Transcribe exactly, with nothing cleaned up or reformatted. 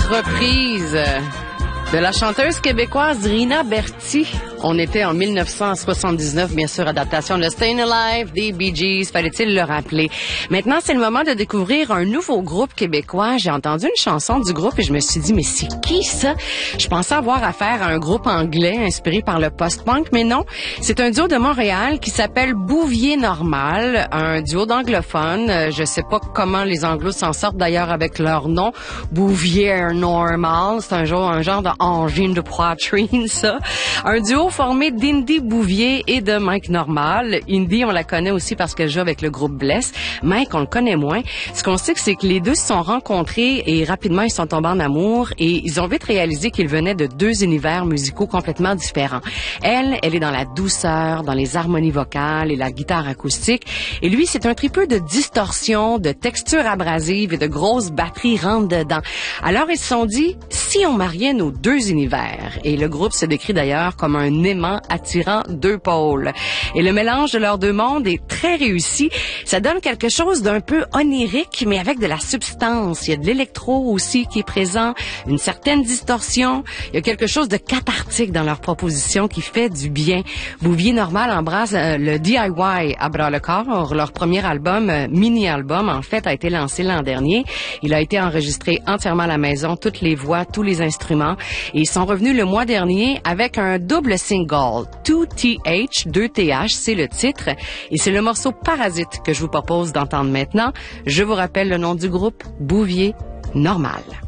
reprise de la chanteuse québécoise Rina Berti. On était en mille neuf cent soixante-dix-neuf, bien sûr, adaptation de Stayin' Alive des Bee Gees, fallait-il le rappeler. Maintenant, c'est le moment de découvrir un nouveau groupe québécois. J'ai entendu une chanson du groupe et je me suis dit, mais c'est qui ça? Je pensais avoir affaire à un groupe anglais inspiré par le post-punk, mais non. C'est un duo de Montréal qui s'appelle Bouvier Normal, un duo d'anglophones. Je sais pas comment les anglos s'en sortent d'ailleurs avec leur nom. Bouvier Normal, c'est un genre, un genre de angine de poitrine, ça. Un duo formé d'Indy Bouvier et de Mike Normal. Indy, on la connaît aussi parce qu'elle joue avec le groupe Bless. Mike, on le connaît moins. Ce qu'on sait, c'est que les deux se sont rencontrés et rapidement, ils sont tombés en amour et ils ont vite réalisé qu'ils venaient de deux univers musicaux complètement différents. Elle, elle est dans la douceur, dans les harmonies vocales et la guitare acoustique. Et lui, c'est un tripeux de distorsion, de texture abrasive et de grosses batteries rentre dedans. Alors, ils se sont dit, si on mariait nos deux univers, et le groupe se décrit d'ailleurs comme un aimant attirant deux pôles. Et le mélange de leurs deux mondes est très réussi. Ça donne quelque chose d'un peu onirique, mais avec de la substance. Il y a de l'électro aussi qui est présent, une certaine distorsion. Il y a quelque chose de cathartique dans leur proposition qui fait du bien. Bouvier Normal embrasse euh, le D I Y à bras le corps. Leur premier album, euh, mini-album, en fait, a été lancé l'an dernier. Il a été enregistré entièrement à la maison, toutes les voix, tous les instruments. Et ils sont revenus le mois dernier avec un double single, deux T H, deux T H, c'est le titre. Et c'est le morceau Parasite que je vous propose d'entendre maintenant. Je vous rappelle le nom du groupe, Bouvier Normal.